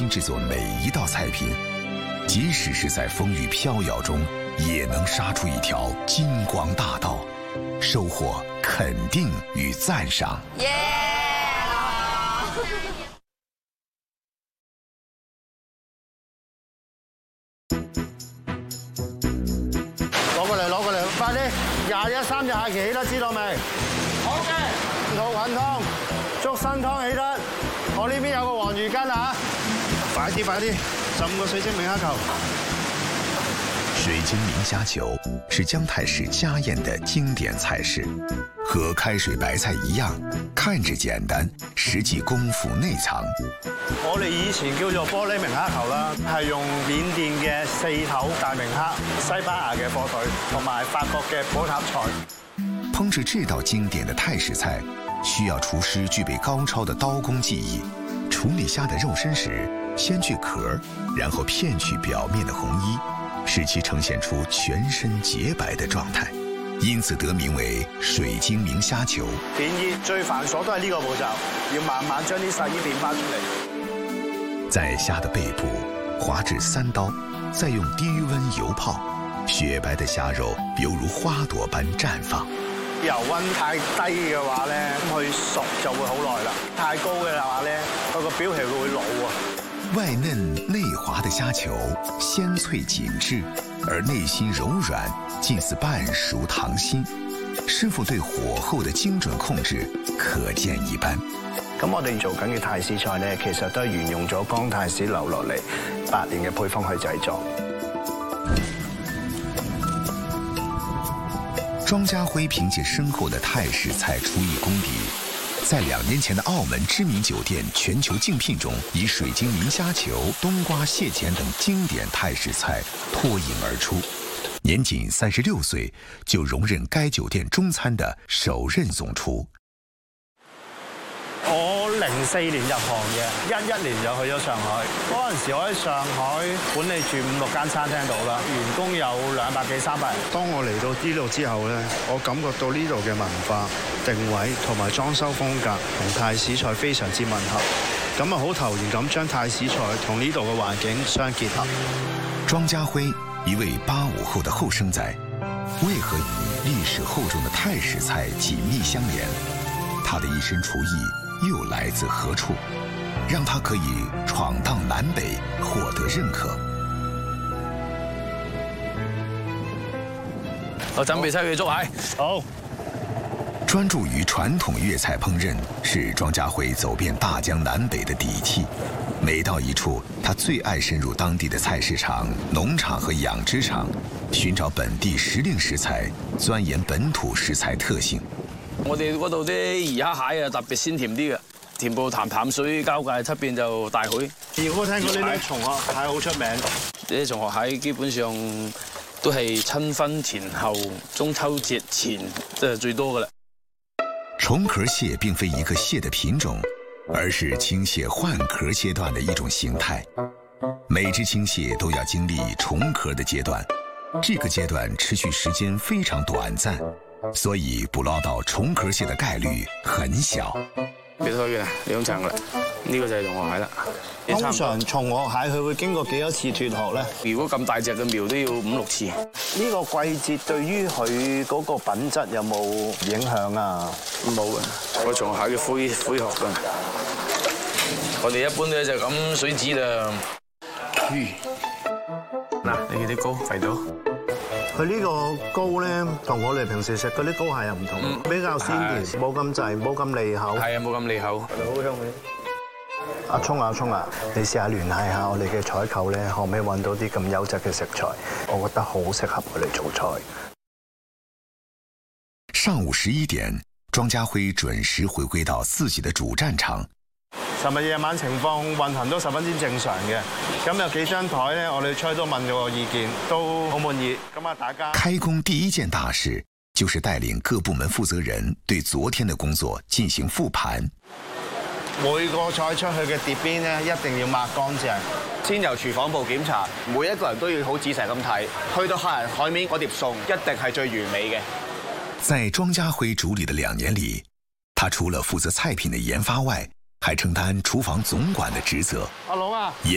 心制作每一道菜品，即使是在风雨飘摇中，也能杀出一条金光大道，收获肯定与赞赏。 耶！ 攞過嚟，快啲！21、30下期起得，知道未？好嘅。肚滾湯、竹笙湯起得，我呢邊有個黃魚羹啊！快啲，15個水晶明蝦球。 水晶明虾球是江泰市家宴的经典菜式，和开水白菜一样，看着简单，实际功夫内藏。 我哋以前叫做玻璃明蝦球啦，係用緬甸嘅4頭大明蝦、西班牙嘅火腿同埋法國嘅寶塔菜。 烹制这道经典的泰式菜，需要厨师具备高超的刀工技艺。处理虾的肉身时，先去壳，然后片去表面的红衣，使其呈现出全身洁白的状态，因此得名为水晶明虾球。 片衣最繁瑣都係呢個步驟，要慢慢將啲細衣片翻出嚟。 在蝦的背部划至3刀，再用低温油泡，雪白的蝦肉犹如花朵般绽放。 油溫太低嘅話咧，咁佢熟就會好耐啦。太高嘅話咧，佢個表皮會老啊。 外嫩内滑的虾球，鲜脆紧致，而内心柔软，近似半熟溏心。师傅對火候的精準控制，可見一斑。 咁我哋做緊嘅泰式菜咧，其實都係沿用咗江泰史留落嚟8年嘅配方去製作。 莊家輝憑借深厚的泰式菜廚藝功底，在2年前的澳門知名酒店全球競聘中，以水晶明蝦球、冬瓜蟹钳等經典泰式菜脫穎而出。年僅36歲，就榮任該酒店中餐的首任總廚。 我04年入行嘅，11年就去咗上海。嗰陣時我喺上海管理住5、6間餐廳度啦，員工有200幾300人。當我嚟到呢度之後咧，我感覺到呢度嘅文化定位同埋裝修風格同泰式菜非常之吻合，咁啊好投然咁將泰式菜同呢度嘅環境相結合。 莊家輝，一位85後的後生仔，為何與歷史厚重的泰式菜緊密相連？他的一身廚藝又來自何處，讓他可以闖蕩南北，獲得認可？ 我準備7月粥蟹。 好。 專注於傳統粵菜烹飪，是莊家輝走遍大江南北的底氣。每到一處，他最愛深入當地的菜市場、農場和養殖場，尋找本地時令食材，鑽研本土食材特性。 我哋嗰度啲魚蝦蟹啊，特別鮮甜啲嘅，甜埔潭淡水交界側邊就大海。 如果聽過呢啲松殼蟹好出名， 啲松殼蟹基本上都係春分前後、中秋節前即係最多噶啦。 重殼蟹並非一個蟹的品種，而是青蟹換殼階段的一種形態。每隻青蟹都要經歷重殼的階段，這個階段持續時間非常短暫。所以捕撈到重殼蟹的概率很小。 別開嘅2層啦，呢個就係重殼蟹啦。 通常重殼蟹佢會經過幾多次脫殼咧？ 如果咁大隻嘅苗都要5、6次。 呢個季節對於佢嗰個品質有冇影響啊？ 冇嘅，個重蟹嘅灰殼㗎。我哋一般咧就咁水煮啦。嗱，你見啲膏肥到。 佢呢個膏咧，同我哋平時食嗰啲膏蟹又唔同，比較鮮甜，冇咁滯，冇咁利口。 係啊，冇咁利口。好香嘅。 阿聰啊，你試下聯繫下我哋嘅採購咧，可唔可以揾到啲咁優質嘅食材？我覺得好適合我哋做菜。 上午11點，莊家輝準時回歸到自己的主戰場。 尋日夜晚情況運行都十分之正常嘅，咁有幾張台咧，我哋出去都問咗個意見，都好滿意。咁啊，大家開工第一件大事就是帶領各部門負責人對昨天的工作進行復盤。 每個菜出去嘅碟邊咧，一定要抹乾淨。 先由廚房部檢查，每一個人都要好仔細咁睇，去到客人台面嗰碟餸一定係最完美嘅。 在莊家輝主理的2年裡，他除了負責菜品的研發外，還承擔廚房總管的職責。 阿龍啊！